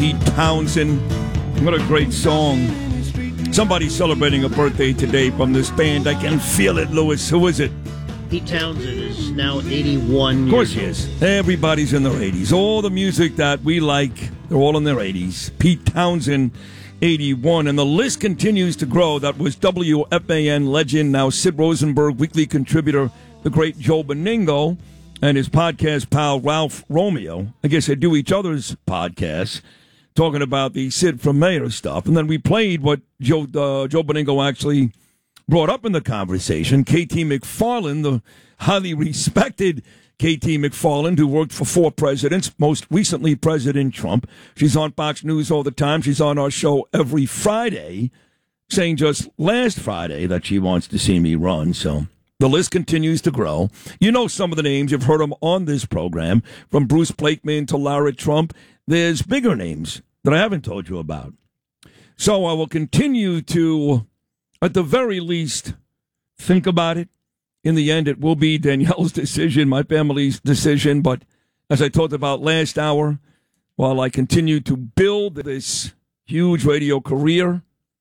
Pete Townsend. What a great song. Somebody's celebrating a birthday today from this band. I can feel it, Lewis. Who is it? Pete Townsend is now 81 years old. Of course he is. Everybody's in their 80s. All the music that we like, they're all in their 80s. Pete Townsend, 81. And the list continues to grow. That was WFAN legend, now Sid Rosenberg, weekly contributor, the great Joe Beningo, and his podcast pal Ralph Romeo. I guess they do each other's podcasts, talking about the Sid from Mayor stuff. And then we played what Joe Beningo actually brought up in the conversation. KT McFarland, the highly respected KT McFarland, who worked for 4 presidents, most recently President Trump. She's on Fox News all the time. She's on our show every Friday, saying just last Friday that she wants to see me run. So the list continues to grow. You know some of the names. You've heard them on this program, from Bruce Blakeman to Lara Trump. There's bigger names that I haven't told you about. So I will continue to, at the very least, think about it. In the end, it will be Danielle's decision, my family's decision. But as I talked about last hour, while I continue to build this huge radio career,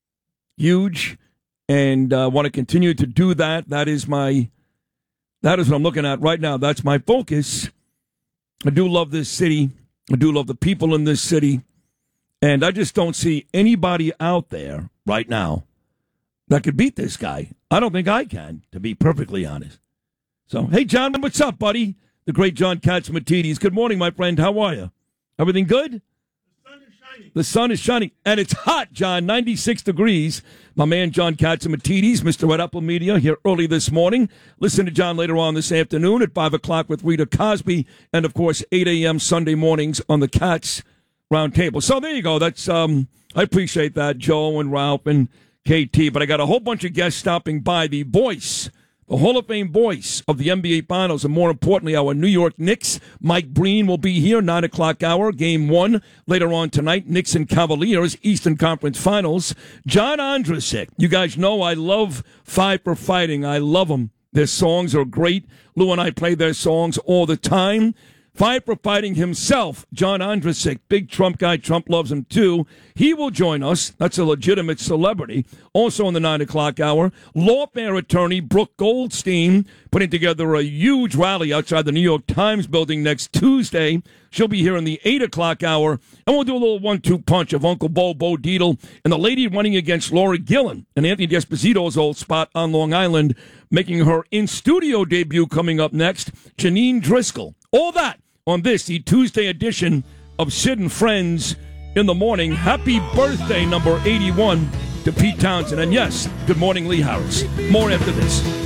and want to continue to do that, that is what I'm looking at right now. That's my focus. I do love this city. I do love the people in this city. And I just don't see anybody out there right now that could beat this guy. I don't think I can, to be perfectly honest. So, hey, John, what's up, buddy? The great John Catsimatidis. Good morning, my friend. How are you? Everything good? The sun is shining. The sun is shining. And it's hot, John, 96 degrees. My man, John Catsimatidis, Mr. Red Apple Media, here early this morning. Listen to John later on this afternoon at 5 o'clock with Rita Cosby. And, of course, 8 a.m. Sunday mornings on the Cats Roundtable. So there you go. That's I appreciate that, Joe and Ralph and KT. But I got a whole bunch of guests stopping by. The voice, the Hall of Fame voice of the NBA Finals, and more importantly, our New York Knicks. Mike Breen will be here, 9 o'clock hour, Game 1. Later on tonight, Knicks and Cavaliers, Eastern Conference Finals. John Ondrasik. You guys know I love Five for Fighting. I love them. Their songs are great. Lou and I play their songs all the time. Five for Fighting himself, John Ondrasik, big Trump guy. Trump loves him, too. He will join us. That's a legitimate celebrity. Also in the 9 o'clock hour, lawfare attorney Brooke Goldstein putting together a huge rally outside the New York Times building next Tuesday. She'll be here in the 8 o'clock hour, and we'll do a little 1-2 punch of Uncle Bo Deedle, and the lady running against Laura Gillen and Anthony D'Esposito's old spot on Long Island, making her in-studio debut coming up next, Janine Driscoll. All that on this, the Tuesday edition of Sid and Friends in the Morning. Happy birthday, number 81, to Pete Townsend. And yes, good morning, Lee Harris. More after this.